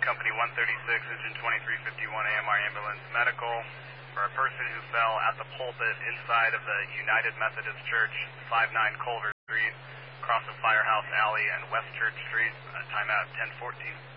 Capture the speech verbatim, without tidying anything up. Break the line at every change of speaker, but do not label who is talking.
Company one thirty-six, engine twenty-three fifty-one, A M R Ambulance Medical, for a person who fell at the pulpit inside of the United Methodist Church, five nine Culver Street, across the Firehouse Alley and West Church Street. Uh, timeout ten fourteen.